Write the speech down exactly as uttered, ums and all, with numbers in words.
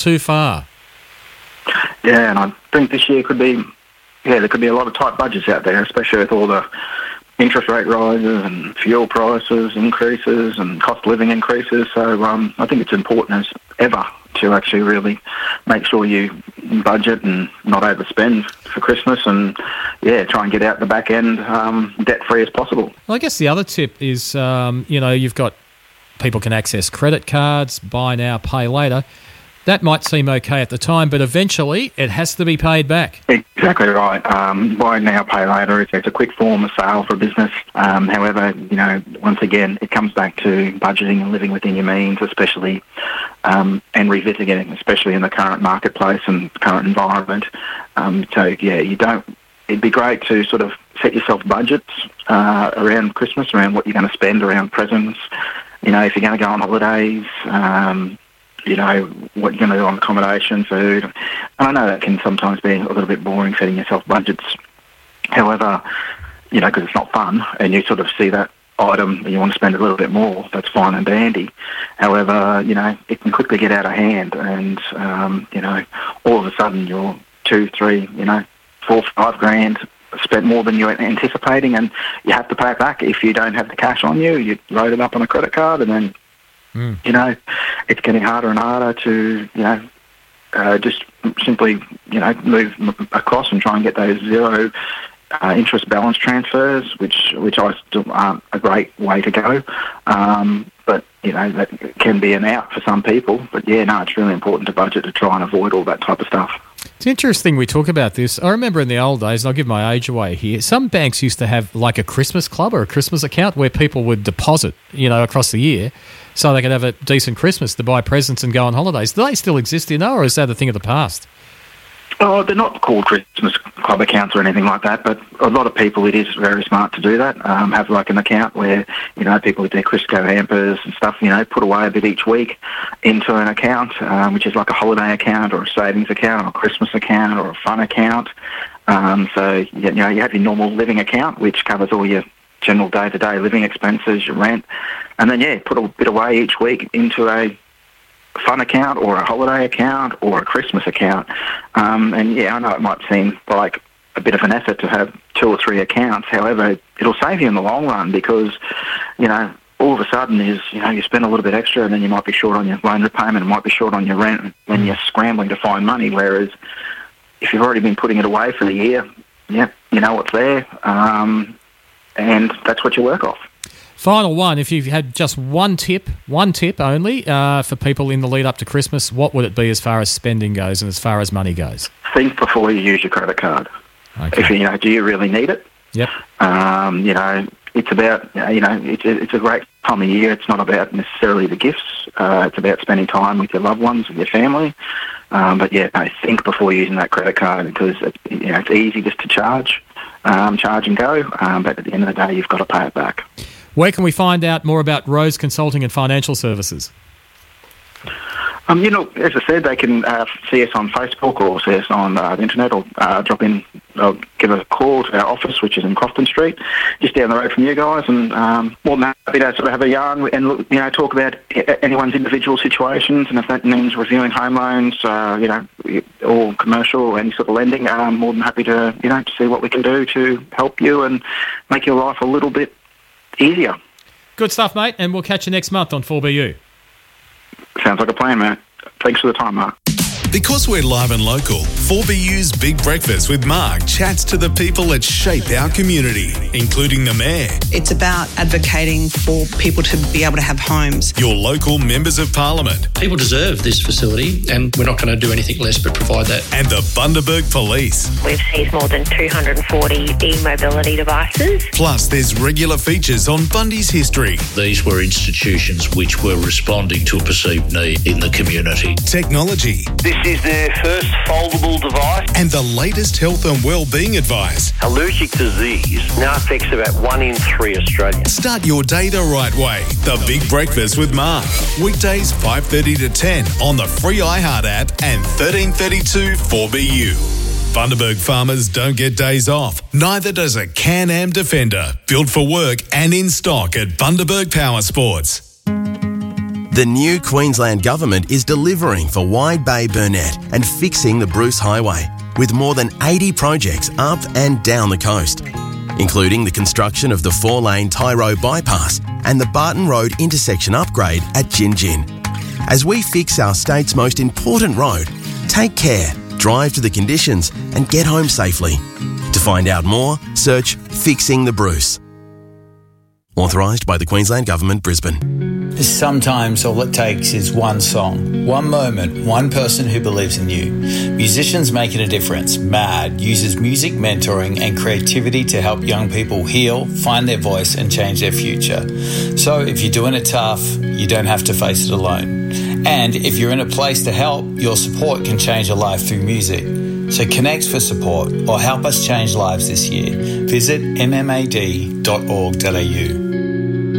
too far. Yeah, and I think this year could be, yeah, there could be a lot of tight budgets out there, especially with all the interest rate rises and fuel prices increases and cost of living increases. So um, I think it's important as ever to actually really make sure you budget and not overspend for Christmas, and yeah, try and get out the back end um, debt free as possible. Well, I guess the other tip is, um, you know, you've got people can access credit cards, buy now, pay later. That might seem okay at the time, but eventually it has to be paid back. Exactly right. Um, buy now, pay later. It's a quick form of sale for a business. Um, however, you know, once again, it comes back to budgeting and living within your means, especially, um, and revisiting it, especially in the current marketplace and current environment. Um, so, yeah, you don't. It'd be great to sort of set yourself budgets uh, around Christmas, around what you're going to spend, around presents. You know, if you're going to go on holidays. Um, you know, what you're going to do on accommodation, food. And I know that can sometimes be a little bit boring, setting yourself budgets. However, you know, because it's not fun, and you sort of see that item and you want to spend a little bit more, that's fine and dandy. However, you know, it can quickly get out of hand, and, um, you know, all of a sudden you're two, three, you know, four, five grand spent more than you're anticipating, and you have to pay it back. If you don't have the cash on you, you load it up on a credit card, and then Mm. You know, it's getting harder and harder to, you know, uh, just simply, you know, move across and try and get those zero uh, interest balance transfers, which which I still aren't a great way to go. Um, but, you know, that can be an out for some people. But, yeah, no, it's really important to budget to try and avoid all that type of stuff. It's interesting we talk about this. I remember in the old days, and I'll give my age away here, some banks used to have like a Christmas club or a Christmas account where people would deposit, you know, across the year so they could have a decent Christmas to buy presents and go on holidays. Do they still exist, you know, or is that a thing of the past? Oh, they're not called Christmas club accounts or anything like that, but a lot of people, it is very smart to do that, um, have like an account where, you know, people with their Crisco hampers and stuff, you know, put away a bit each week into an account, um, which is like a holiday account or a savings account or a Christmas account or a fun account. Um, so, you know, you have your normal living account, which covers all your general day-to-day living expenses, your rent, and then, yeah, put a bit away each week into a fun account or a holiday account or a Christmas account. Um, and, yeah, I know it might seem like a bit of an effort to have two or three accounts. However, it'll save you in the long run because, you know, all of a sudden is, you know, you spend a little bit extra and then you might be short on your loan repayment and might be short on your rent when you're scrambling to find money, whereas if you've already been putting it away for the year, yeah, you know what's there, um, and that's what you work off. Final one, if you've had just one tip, one tip only uh, for people in the lead up to Christmas, what would it be as far as spending goes and as far as money goes? Think before you use your credit card. Okay. If you know, do you really need it? Yep. Um, you know, it's about, you know, it's a, it's a great time of year. It's not about necessarily the gifts. Uh, it's about spending time with your loved ones, with your family. Um, but yeah, no, think before using that credit card because it, you know, it's easy just to charge, um, charge and go. Um, but at the end of the day, you've got to pay it back. Where can we find out more about Rose Consulting and Financial Services? Um, you know, as I said, they can uh, see us on Facebook or see us on uh, the internet or uh, drop in, uh, give us a call to our office, which is in Crofton Street, just down the road from you guys, and um, more than happy to sort of have a yarn and, you know, talk about anyone's individual situations, and if that means reviewing home loans, uh, you know, or commercial or any sort of lending, I'm more than happy to, you know, to see what we can do to help you and make your life a little bit easier. Good stuff, mate, and we'll catch you next month on four B U. Sounds like a plan, mate. Thanks for the time, Mark. Because we're live and local, four B U's Big Breakfast with Mark chats to the people that shape our community, including the Mayor. It's about advocating for people to be able to have homes. Your local members of Parliament. People deserve this facility and we're not going to do anything less but provide that. And the Bundaberg Police. We've seized more than two hundred forty e-mobility devices. Plus, there's regular features on Bundy's history. These were institutions which were responding to a perceived need in the community. Technology. This This is their first foldable device. And the latest health and well-being advice. Allergic disease now affects about one in three Australians. Start your day the right way. The Big Breakfast with Mark. Weekdays five thirty to ten on the free iHeart app and thirteen thirty-two four B U. Bundaberg farmers don't get days off. Neither does a Can-Am Defender. Built for work and in stock at Bundaberg Power Sports. The new Queensland Government is delivering for Wide Bay Burnett and fixing the Bruce Highway, with more than eighty projects up and down the coast, including the construction of the four-lane Tyro bypass and the Barton Road intersection upgrade at Gin Gin. As we fix our state's most important road, take care, drive to the conditions and get home safely. To find out more, search Fixing the Bruce. Authorised by the Queensland Government, Brisbane. Sometimes all it takes is one song, one moment, one person who believes in you. Musicians Making a Difference, MAD, uses music mentoring and creativity to help young people heal, find their voice and change their future. So if you're doing it tough, you don't have to face it alone. And if you're in a place to help, your support can change a life through music. So connect for support or help us change lives this year. Visit m m a d dot org dot a u.